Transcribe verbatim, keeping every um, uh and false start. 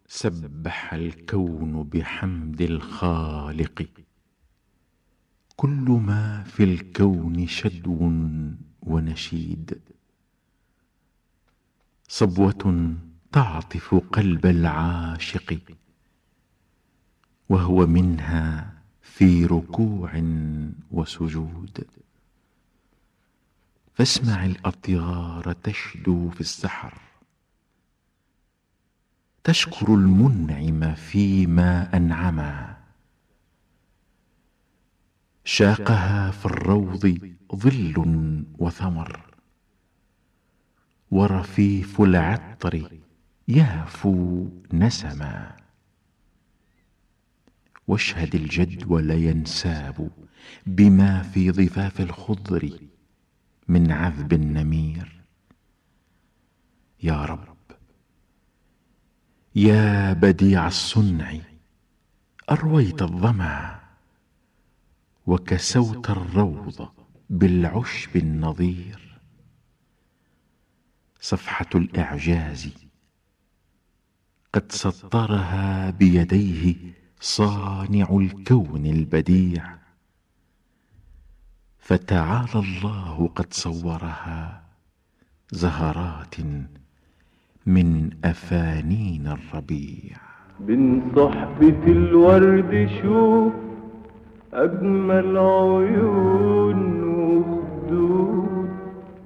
سبح الكون بحمد الخالق، كل ما في الكون شدو ونشيد، صبوة تعطف قلب العاشق، وهو منها في ركوع وسجود. فاسمع الأطيار تشدو في السحر، تشكر المنعم فيما أنعما، شاقها في الروض ظل وثمر، ورفيف العطر يهفو نسما. واشهد الجدول ينساب بما في ضفاف الخضر من عذب النمير. يا رب يا بديع الصنع، أرويت الظما وكسوت الروض بالعشب النضير. صفحة الإعجاز قد سطرها بيديه صانع الكون البديع، فتعالى الله قد صورها زهرات من أفانين الربيع. من صحبة الورد شوف أجمل عيون وخدود،